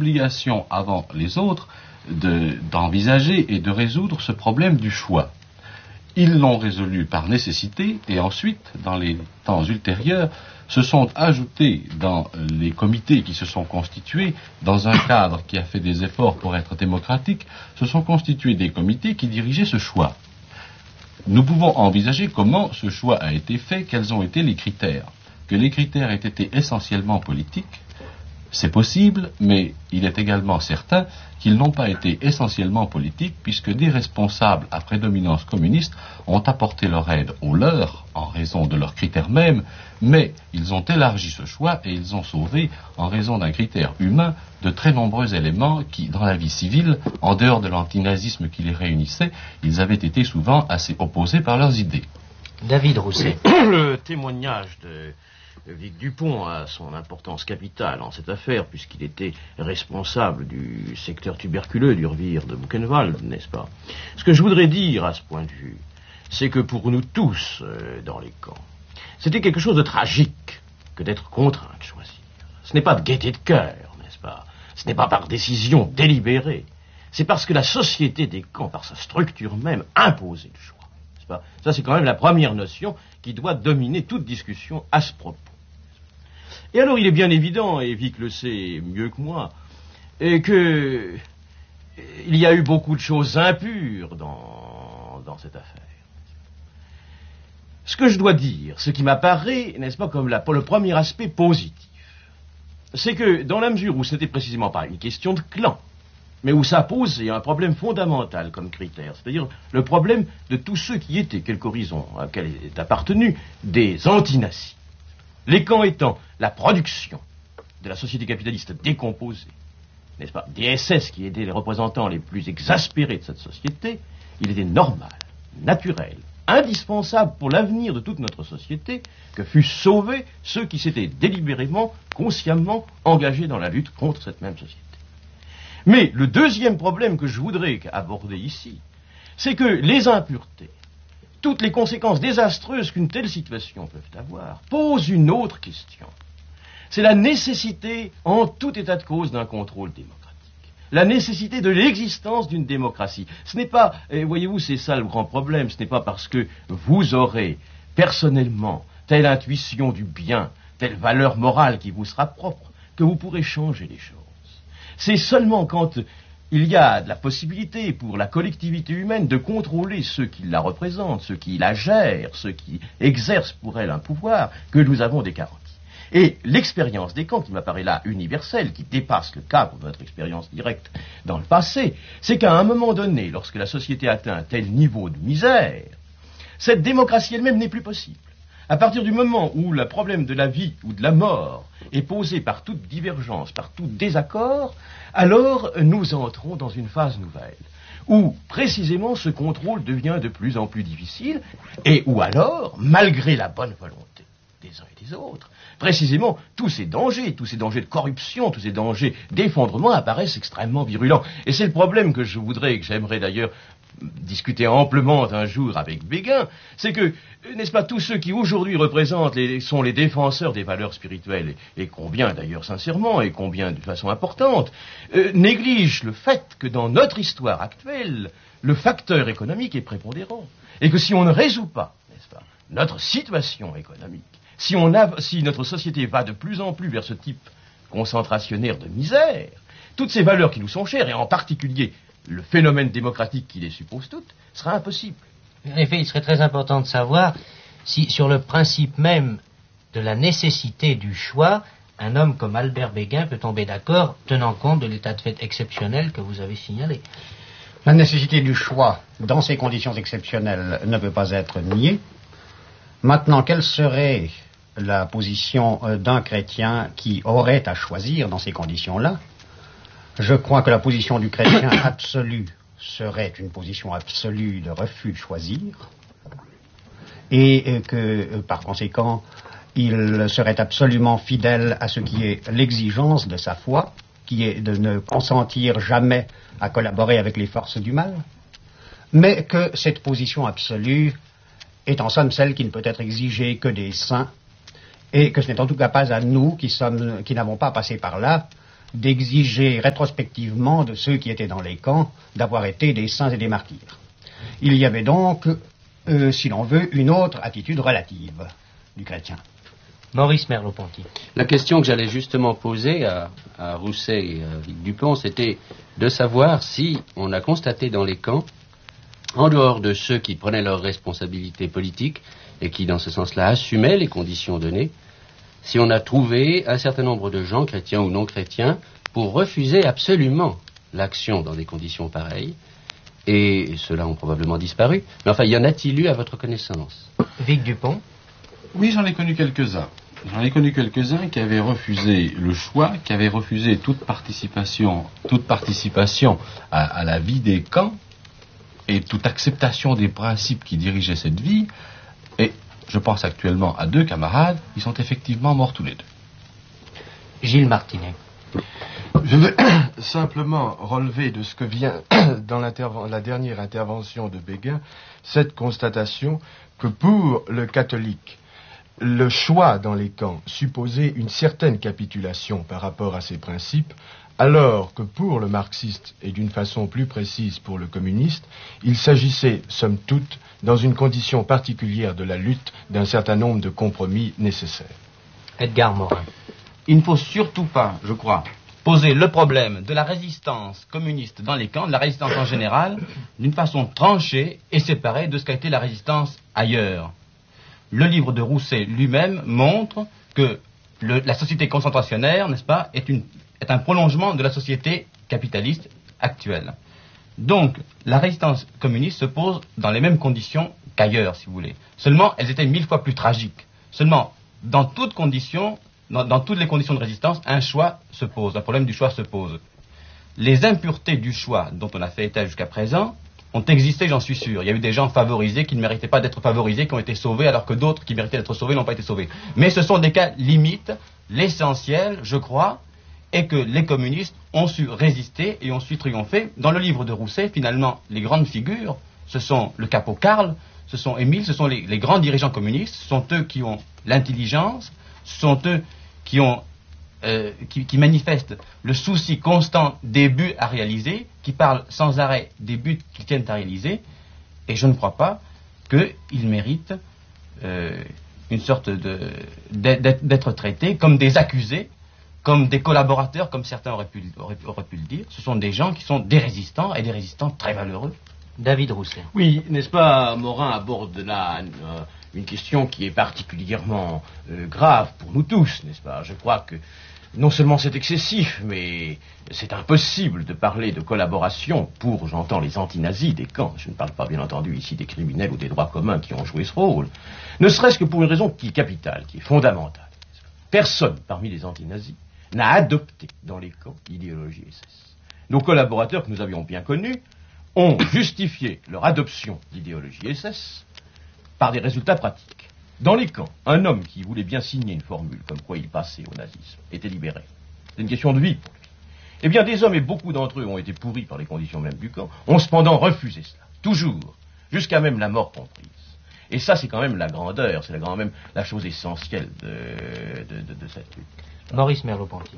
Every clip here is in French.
l'obligation avant les autres d'envisager et de résoudre ce problème du choix. Ils l'ont résolu par nécessité et ensuite, dans les temps ultérieurs, se sont ajoutés dans les comités qui se sont constitués, dans un cadre qui a fait des efforts pour être démocratique, se sont constitués des comités qui dirigeaient ce choix. Nous pouvons envisager comment ce choix a été fait, quels ont été les critères. Que les critères aient été essentiellement politiques, c'est possible, mais il est également certain qu'ils n'ont pas été essentiellement politiques, puisque des responsables à prédominance communiste ont apporté leur aide aux leurs, en raison de leurs critères mêmes, mais ils ont élargi ce choix et ils ont sauvé, en raison d'un critère humain, de très nombreux éléments qui, dans la vie civile, en dehors de l'antinazisme qui les réunissait, ils avaient été souvent assez opposés par leurs idées. David Rousset. Le témoignage de Vic Dupont a son importance capitale en cette affaire, puisqu'il était responsable du secteur tuberculeux du revire de Buchenwald, n'est-ce pas? Ce que je voudrais dire à ce point de vue, c'est que pour nous tous, dans les camps, c'était quelque chose de tragique que d'être contraint de choisir. Ce n'est pas de gaieté de cœur, n'est-ce pas? Ce n'est pas par décision délibérée. C'est parce que la société des camps, par sa structure même, imposait le choix. N'est-ce pas? Ça, c'est quand même la première notion qui doit dominer toute discussion à ce propos. Et alors, il est bien évident, et Vic le sait mieux que moi, que il y a eu beaucoup de choses impures dans cette affaire. Ce que je dois dire, ce qui m'apparaît, n'est-ce pas, comme le premier aspect positif, c'est que dans la mesure où c'était précisément pas une question de clan, mais où ça posait un problème fondamental comme critère, c'est-à-dire le problème de tous ceux qui étaient, quelque horizon à quel est appartenu, des antinazis. Les camps étant la production de la société capitaliste décomposée, n'est-ce pas, des SS qui étaient les représentants les plus exaspérés de cette société, il était normal, naturel, indispensable pour l'avenir de toute notre société que fussent sauvés ceux qui s'étaient délibérément, consciemment engagés dans la lutte contre cette même société. Mais le deuxième problème que je voudrais aborder ici, c'est que les impuretés, toutes les conséquences désastreuses qu'une telle situation peut avoir, posent une autre question. C'est la nécessité, en tout état de cause, d'un contrôle démocratique. La nécessité de l'existence d'une démocratie. Ce n'est pas, voyez-vous, c'est ça le grand problème, ce n'est pas parce que vous aurez, personnellement, telle intuition du bien, telle valeur morale qui vous sera propre, que vous pourrez changer les choses. C'est seulement quand il y a de la possibilité pour la collectivité humaine de contrôler ceux qui la représentent, ceux qui la gèrent, ceux qui exercent pour elle un pouvoir, que nous avons des garanties. Et l'expérience des camps, qui m'apparaît là universelle, qui dépasse le cadre de notre expérience directe dans le passé, c'est qu'à un moment donné, lorsque la société atteint un tel niveau de misère, cette démocratie elle-même n'est plus possible. À partir du moment où le problème de la vie ou de la mort est posé par toute divergence, par tout désaccord, alors nous entrons dans une phase nouvelle, où précisément ce contrôle devient de plus en plus difficile, et où alors, malgré la bonne volonté des uns et des autres, précisément tous ces dangers de corruption, tous ces dangers d'effondrement apparaissent extrêmement virulents. Et c'est le problème que j'aimerais d'ailleurs discuter amplement un jour avec Béguin, c'est que, n'est-ce pas, tous ceux qui aujourd'hui sont les défenseurs des valeurs spirituelles, et combien d'ailleurs sincèrement, et combien de façon importante, négligent le fait que dans notre histoire actuelle, le facteur économique est prépondérant, et que si on ne résout pas, n'est-ce pas, notre situation économique, si notre société va de plus en plus vers ce type concentrationnaire de misère, toutes ces valeurs qui nous sont chères, et en particulier le phénomène démocratique qui les suppose toutes, sera impossible. En effet, il serait très important de savoir si, sur le principe même de la nécessité du choix, un homme comme Albert Béguin peut tomber d'accord, tenant compte de l'état de fait exceptionnel que vous avez signalé. La nécessité du choix, dans ces conditions exceptionnelles, ne peut pas être niée. Maintenant, quelle serait la position d'un chrétien qui aurait à choisir dans ces conditions-là? Je crois que la position du chrétien absolu serait une position absolue de refus de choisir, et que, par conséquent, il serait absolument fidèle à ce qui est l'exigence de sa foi, qui est de ne consentir jamais à collaborer avec les forces du mal, mais que cette position absolue est en somme celle qui ne peut être exigée que des saints, et que ce n'est en tout cas pas à nous qui n'avons pas passé par là, d'exiger rétrospectivement de ceux qui étaient dans les camps d'avoir été des saints et des martyrs. Il y avait donc, si l'on veut, une autre attitude relative du chrétien. Maurice Merleau-Ponty. La question que j'allais justement poser à Rousset et à Vicq Dupont, c'était de savoir si on a constaté dans les camps, en dehors de ceux qui prenaient leurs responsabilités politiques et qui, dans ce sens-là, assumaient les conditions données, si on a trouvé un certain nombre de gens, chrétiens ou non chrétiens, pour refuser absolument l'action dans des conditions pareilles, et ceux-là ont probablement disparu. Mais enfin, y en a-t-il eu à votre connaissance? Vicq Dupont. Oui, j'en ai connu quelques-uns. J'en ai connu quelques-uns qui avaient refusé le choix, qui avaient refusé toute participation à la vie des camps et toute acceptation des principes qui dirigeaient cette vie. Et je pense actuellement à 2 camarades, ils sont effectivement morts tous les 2. Gilles Martinet. Je veux simplement relever de ce que vient dans la dernière intervention de Béguin, cette constatation que pour le catholique, le choix dans les camps supposait une certaine capitulation par rapport à ses principes, alors que pour le marxiste, et d'une façon plus précise pour le communiste, il s'agissait, somme toute, dans une condition particulière de la lutte, d'un certain nombre de compromis nécessaires. Edgar Morin. Il ne faut surtout pas, je crois, poser le problème de la résistance communiste dans les camps, de la résistance en général, d'une façon tranchée et séparée de ce qu'a été la résistance ailleurs. Le livre de Rousset lui-même montre que la société concentrationnaire, n'est-ce pas, est un prolongement de la société capitaliste actuelle. Donc, la résistance communiste se pose dans les mêmes conditions qu'ailleurs, si vous voulez. Seulement, elles étaient 1000 fois plus tragiques. Seulement, dans toutes conditions, dans toutes les conditions de résistance, un choix se pose, un problème du choix se pose. Les impuretés du choix dont on a fait état jusqu'à présent ont existé, j'en suis sûr. Il y a eu des gens favorisés qui ne méritaient pas d'être favorisés, qui ont été sauvés, alors que d'autres qui méritaient d'être sauvés n'ont pas été sauvés. Mais ce sont des cas limites. L'essentiel, je crois, est que les communistes ont su résister et ont su triompher. Dans le livre de Rousset, finalement, les grandes figures, ce sont le capot Karl, ce sont Émile, ce sont les grands dirigeants communistes, ce sont eux qui ont l'intelligence, ce sont eux qui manifestent le souci constant des buts à réaliser, qui parlent sans arrêt des buts qu'ils tiennent à réaliser, et je ne crois pas qu'ils méritent une sorte d'être traités comme des accusés, comme des collaborateurs, comme certains auraient pu le dire. Ce sont des gens qui sont des résistants, et des résistants très valeureux. David Rousset. Oui, n'est-ce pas, Morin aborde là une question qui est particulièrement grave pour nous tous, n'est-ce pas? Je crois que non seulement c'est excessif, mais c'est impossible de parler de collaboration pour, j'entends, les anti-nazis des camps. Je ne parle pas, bien entendu, ici des criminels ou des droits communs qui ont joué ce rôle. Ne serait-ce que pour une raison qui est capitale, qui est fondamentale. Personne parmi les anti-nazis n'a adopté dans les camps l'idéologie SS. Nos collaborateurs que nous avions bien connus ont justifié leur adoption d'idéologie SS par des résultats pratiques. Dans les camps, un homme qui voulait bien signer une formule comme quoi il passait au nazisme était libéré. C'est une question de vie pour lui. Eh bien, des hommes, et beaucoup d'entre eux ont été pourris par les conditions même du camp, ont cependant refusé cela, toujours, jusqu'à même la mort comprise. Et ça, c'est quand même la grandeur, c'est quand même la chose essentielle de cette lutte. Maurice Merleau-Ponty.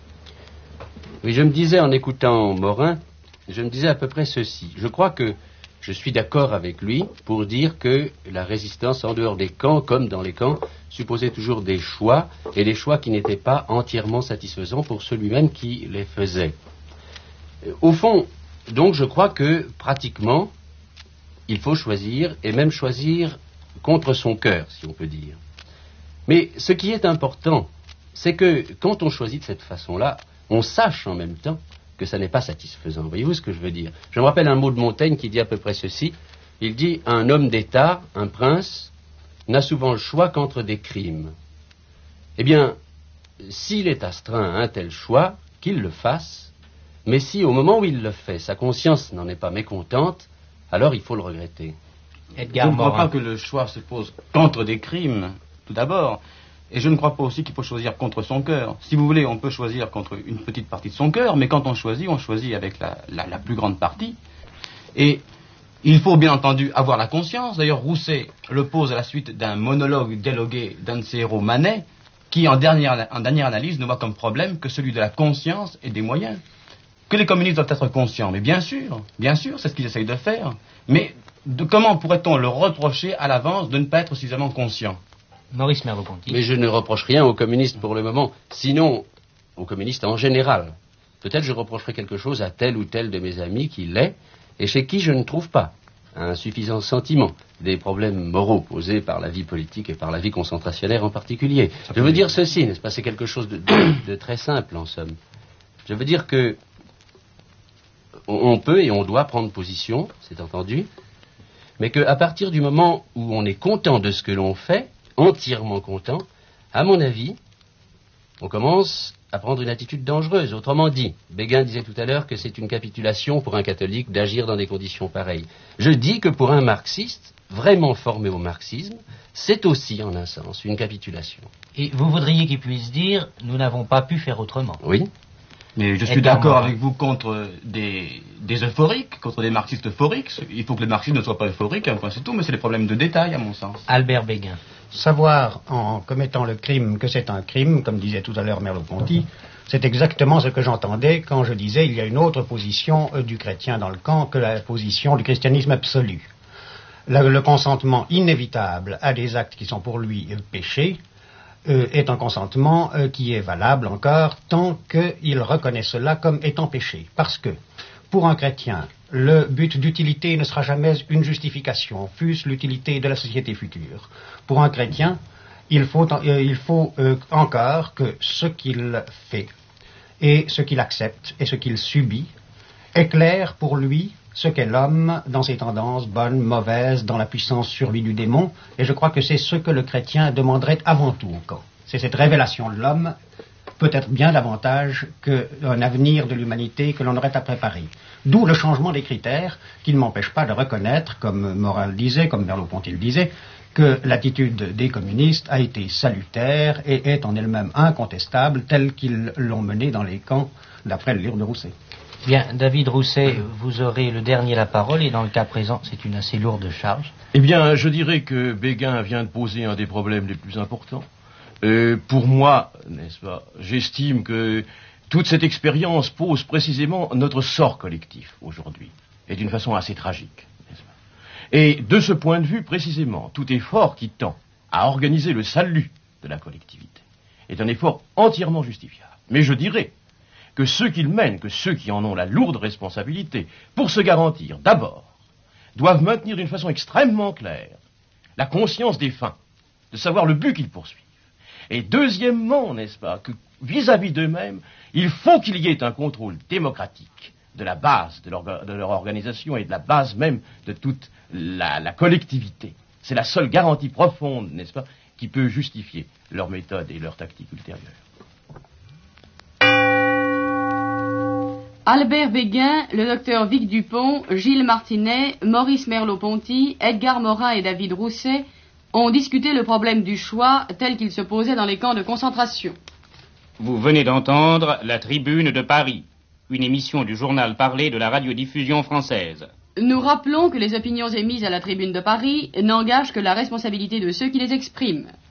Oui, je me disais en écoutant Morin, je me disais à peu près ceci. Je crois que je suis d'accord avec lui pour dire que la résistance en dehors des camps, comme dans les camps, supposait toujours des choix, et des choix qui n'étaient pas entièrement satisfaisants pour celui-même qui les faisait. Au fond, donc, je crois que, pratiquement, il faut choisir, et même choisir contre son cœur, si on peut dire. Mais ce qui est important, c'est que, quand on choisit de cette façon-là, on sache en même temps que ça n'est pas satisfaisant. Voyez-vous ce que je veux dire? Je me rappelle un mot de Montaigne qui dit à peu près ceci. Il dit, un homme d'État, un prince, n'a souvent le choix qu'entre des crimes. Eh bien, s'il est astreint à un tel choix, qu'il le fasse, mais si au moment où il le fait, sa conscience n'en est pas mécontente, alors il faut le regretter. Edgar Je ne crois Morin. pas que le choix se pose contre des crimes, tout d'abord. Et je ne crois pas aussi qu'il faut choisir contre son cœur. Si vous voulez, on peut choisir contre une petite partie de son cœur, mais quand on choisit avec la plus grande partie. Et il faut bien entendu avoir la conscience. D'ailleurs, Rousset le pose à la suite d'un monologue dialogué d'un de ses héros, Manet, qui, en dernière analyse, ne voit comme problème que celui de la conscience et des moyens. Que les communistes doivent être conscients, mais bien sûr, c'est ce qu'ils essayent de faire. Mais comment pourrait-on leur reprocher à l'avance de ne pas être suffisamment conscients? Maurice Merleau-Ponty. Mais je ne reproche rien aux communistes pour le moment, sinon aux communistes en général. Peut-être je reprocherai quelque chose à tel ou tel de mes amis qui l'est, et chez qui je ne trouve pas un suffisant sentiment des problèmes moraux posés par la vie politique et par la vie concentrationnaire en particulier. Je veux dire ceci, n'est-ce pas? C'est quelque chose de très simple, en somme. Je veux dire que on peut et on doit prendre position, c'est entendu, mais qu'à partir du moment où on est content de ce que l'on fait, entièrement content, à mon avis, on commence à prendre une attitude dangereuse. Autrement dit, Béguin disait tout à l'heure que c'est une capitulation pour un catholique d'agir dans des conditions pareilles. Je dis que pour un marxiste, vraiment formé au marxisme, c'est aussi, en un sens, une capitulation. Et vous voudriez qu'il puisse dire « nous n'avons pas pu faire autrement ». Oui. Mais je suis d'accord avec vous contre des euphoriques, contre des marxistes euphoriques. Il faut que les marxistes ne soient pas euphoriques, un point c'est tout, mais c'est des problèmes de détail, à mon sens. Albert Béguin. Savoir, en commettant le crime, que c'est un crime, comme disait tout à l'heure Merleau-Ponty, c'est exactement ce que j'entendais quand je disais il y a une autre position du chrétien dans le camp que la position du christianisme absolu. Le consentement inévitable à des actes qui sont pour lui péchés est un consentement qui est valable encore tant qu'il reconnaît cela comme étant péché. Parce que, pour un chrétien, le but d'utilité ne sera jamais une justification, fût-ce l'utilité de la société future. Pour un chrétien, il faut encore que ce qu'il fait et ce qu'il accepte et ce qu'il subit éclaire pour lui ce qu'est l'homme dans ses tendances bonnes, mauvaises, dans la puissance sur lui du démon, et je crois que c'est ce que le chrétien demanderait avant tout au camp. C'est cette révélation de l'homme, peut-être bien davantage qu'un avenir de l'humanité que l'on aurait à préparer. D'où le changement des critères, qui ne m'empêche pas de reconnaître, comme Morel disait, comme Merleau-Ponty le disait, que l'attitude des communistes a été salutaire et est en elle-même incontestable, telle qu'ils l'ont menée dans les camps d'après le livre de Rousset. Bien, David Rousset, vous aurez le dernier la parole, et dans le cas présent, c'est une assez lourde charge. Eh bien, je dirais que Béguin vient de poser un des problèmes les plus importants. Pour moi, n'est-ce pas, j'estime que toute cette expérience pose précisément notre sort collectif aujourd'hui, et d'une façon assez tragique, n'est-ce pas. Et de ce point de vue, précisément, tout effort qui tend à organiser le salut de la collectivité est un effort entièrement justifiable. Mais je dirais que ceux qui le mènent, que ceux qui en ont la lourde responsabilité, pour se garantir, d'abord, doivent maintenir d'une façon extrêmement claire la conscience des fins, de savoir le but qu'ils poursuivent. Et deuxièmement, n'est-ce pas, que vis-à-vis d'eux-mêmes, il faut qu'il y ait un contrôle démocratique de la base de leur organisation et de la base même de toute la collectivité. C'est la seule garantie profonde, n'est-ce pas, qui peut justifier leur méthode et leur tactique ultérieure. Albert Béguin, le docteur Vic Dupont, Gilles Martinet, Maurice Merleau-Ponty, Edgar Morin et David Rousset ont discuté le problème du choix tel qu'il se posait dans les camps de concentration. Vous venez d'entendre La Tribune de Paris, une émission du journal parlé de la radiodiffusion française. Nous rappelons que les opinions émises à la Tribune de Paris n'engagent que la responsabilité de ceux qui les expriment.